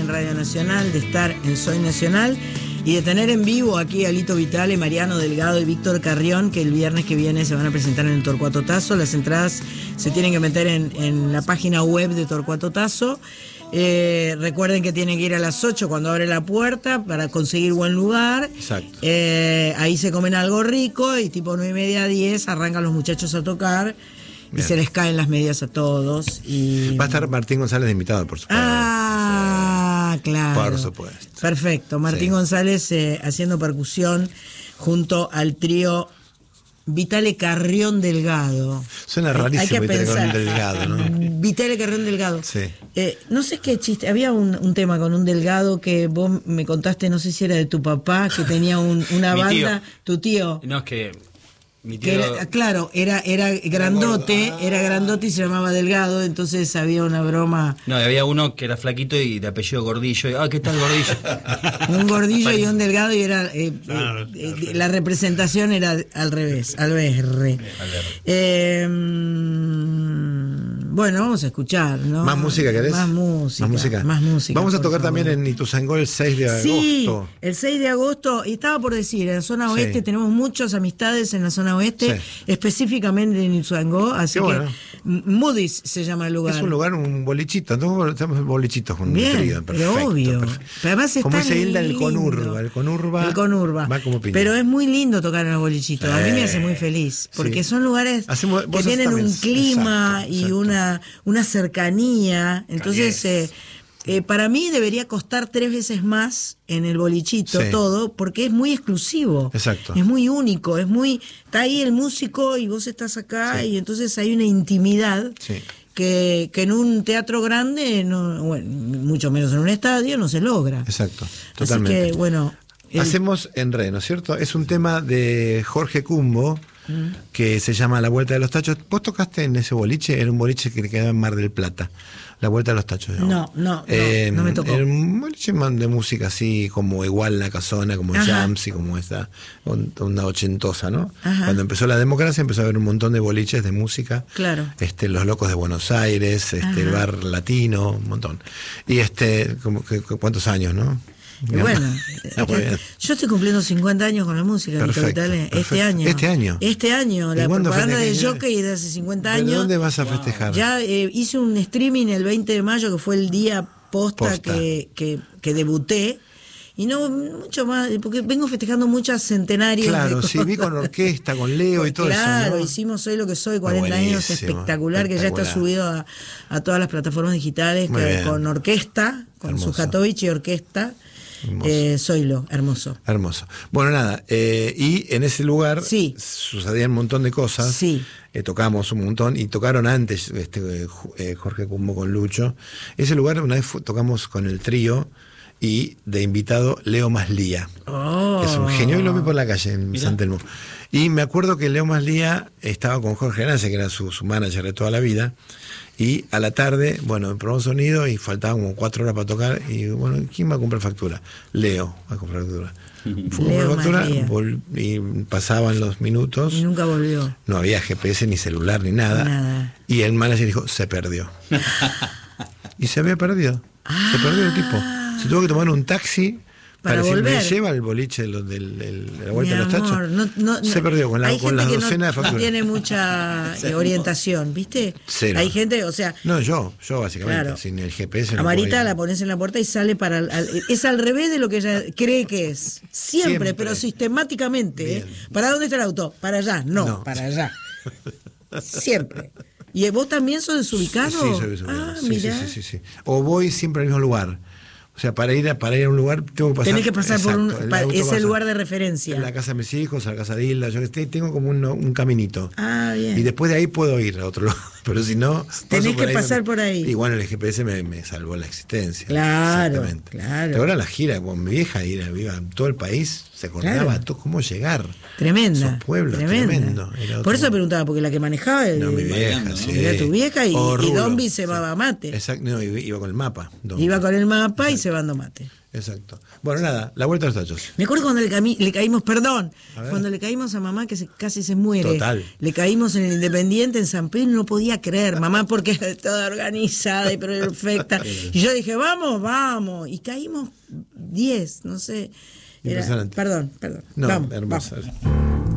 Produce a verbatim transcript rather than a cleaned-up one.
en Radio Nacional, de estar en Soy Nacional y de tener en vivo aquí a Lito Vitale, Mariano Delgado y Víctor Carrión, que el viernes que viene se van a presentar en el Torcuato Tazo. Las entradas se tienen que meter en, en la página web de Torcuato Tazo. Eh, recuerden que tienen que ir a las ocho cuando abre la puerta para conseguir buen lugar. Exacto. Eh, ahí se comen algo rico y tipo nueve y media a diez arrancan los muchachos a tocar. Bien. Y se les caen las medias a todos. Y... va a estar Martín González de invitado, por supuesto. Ah, sí. Claro. Por supuesto. Perfecto. Martín sí. González eh, haciendo percusión junto al trío Vitale Carrión Delgado. Suena rarísimo. Hay que Vitale pensar. Carrión Delgado, ¿no? Vitale Carrión Delgado. Sí. Eh, no sé qué chiste. Había un, un tema con un Delgado que vos me contaste, no sé si era de tu papá, que tenía un, una Mi banda. tío. Tu tío. No, es que mi tío... Que era, claro, era, era grandote, Ah. era grandote y se llamaba Delgado, entonces había una broma. No, había uno que era flaquito y de apellido Gordillo. Y, ah, ¿qué tal Gordillo? Un gordillo y un delgado y era eh, Claro, eh, eh, la representación era al revés, al revés. Eh, bueno, vamos a escuchar, ¿no? ¿Más música querés? Más música. Más música. Más música, Vamos a tocar favor. también en Ituzaingó el seis de agosto. Sí, el seis de agosto, y estaba por decir, en la zona oeste Sí. tenemos muchas amistades en la zona oeste, Sí. específicamente en Ituzaingó, así Qué que bueno. Moody's se llama el lugar. Es un lugar, un bolichito. Entonces estamos bolichitos con Bien, un trío. Perfecto, pero obvio. perfecto. Pero además es Como tan dice Hilda, el lindo. conurba. El conurba. El conurba. Va como piña. Pero es muy lindo tocar en los bolichitos. Sí. A mí me hace muy feliz. Porque Sí. son lugares Hacemos- que vos haces tienen también. un clima Exacto, y exacto. una, una cercanía. Entonces, eh, eh, para mí debería costar tres veces más en el bolichito Sí. todo, porque es muy exclusivo. Exacto. Es muy único. Es muy. Está ahí el músico y vos estás acá, Sí. y entonces hay una intimidad. Sí. Que, que en un teatro grande, no, bueno, mucho menos en un estadio, no se logra. Exacto. Totalmente. Así que, bueno. el- Hacemos en re, ¿no es cierto? Es un tema de Jorge Cumbo que se llama La Vuelta de los Tachos. ¿Vos tocaste en ese boliche? Era un boliche que quedaba en Mar del Plata. La Vuelta de los Tachos. digamos. No, no, no, no me tocó. Era un boliche de música así, como igual La Casona, como Ajá. Jams y como esta, una ochentosa, ¿no? Ajá. Cuando empezó la democracia empezó a haber un montón de boliches de música. Claro. Este, Los Locos de Buenos Aires, este, el Ajá. Bar Latino, un montón. Y este, como que, ¿cuántos años, no? Y bueno, Ah, muy bien. yo estoy cumpliendo cincuenta años con la música, Lito Perfecto, Vitale, este perfecto. año. Este año. Este año, ¿Y la cuándo propaganda de festejas? Jockey de hace cincuenta ¿Pero años. dónde vas a festejar? Ya eh, hice un streaming el veinte de mayo, que fue el día posta, Posta. Que, que, que debuté. Y no mucho más, porque vengo festejando muchas centenarias. Claro, de sí, cosas. vi con orquesta, con Leo y todo Claro, eso, ¿no? hicimos Soy lo que soy, cuarenta años, buenísimo, espectacular, que ya está espectacular. subido a, a todas las plataformas digitales, Muy que- bien. con orquesta, con Hermoso. Sujatovich y orquesta. Hermoso. Eh, Soylo, hermoso. Hermoso. Bueno, nada, eh, y en ese lugar Sí. sucedían un montón de cosas. Sí. Eh, tocamos un montón y tocaron antes este, eh, Ju- eh, Jorge Cumbo con Lucho. Ese lugar una vez fu- tocamos con el trío y de invitado Leo Maslía. Oh. Que es un genio, y lo vi por la calle en Mirá. San Telmo. Y me acuerdo que Leo Maslía estaba con Jorge Arance, que era su, su manager de toda la vida, y a la tarde, bueno, probamos sonido y faltaban como cuatro horas para tocar, y bueno, ¿quién va a comprar factura? Leo va a comprar factura. Fue a Leo comprar factura, Maslía. vol- y pasaban los minutos, Y nunca volvió. no había G P S ni celular ni nada, Nada. y el manager dijo, se perdió. Y se había perdido, se perdió el tipo. Se tuvo que tomar un taxi Para decir, volver. me lleva al boliche de, los- del- del- de la Vuelta Mi de los Tachos. amor, no- no- se no- perdió con, la, hay con gente las que no- docenas de no facturas. tiene mucha eh, orientación, ¿viste? Cero. Hay gente, o sea, No, yo, yo básicamente, Claro. sin el G P S. a no Marita podía. la pones en la puerta y sale para... el- al- es al revés de lo que ella cree que es. Siempre, Siempre. pero sistemáticamente. ¿eh? Bien. ¿Para dónde está el auto? Para allá. No, No. para allá. Siempre. ¿Y vos también sos desubicado? Sí, soy desubicado. Ah, sí, sí, mirá. sí, sí, sí. O voy siempre al mismo lugar. O sea, para ir a, para ir a un lugar tengo que pasar. Tenés que pasar por un- el pa- auto ese pasa lugar de referencia. En la casa de mis hijos, a la casa de Hilda. Yo que sé, tengo como un, un caminito. Ah, bien. Y después de ahí puedo ir a otro lugar. Pero si no. Tenés paso que pasar por ahí. Y bueno, el G P S me, me salvó la existencia. Claro, Exactamente. claro. Ahora la gira con mi vieja, ir a, iba a todo el país, se acordaba Claro. todo cómo llegar. Tremenda. Esos pueblos, tremenda. tremendo. Era otro- Por eso preguntaba, porque la que manejaba el, No, mi el- vieja, ¿no? sí. era tu vieja y, O y Rulo, Dombi se sí. va a mate. Exacto, no, iba iba con el mapa. Dombi. Iba con el mapa y se va dando mate. exacto. Bueno, nada, la vuelta a los tachos. Me acuerdo cuando le, cami- le caímos, perdón, A ver. cuando le caímos a mamá que se- casi se muere. Total. Le caímos en el Independiente, en San Pedro, y no podía creer, mamá, porque era toda organizada y perfecta. Y yo dije, vamos, vamos. Y caímos diez, no sé. Era- Impresionante. perdón, perdón. No, vamos, hermoso. vamos.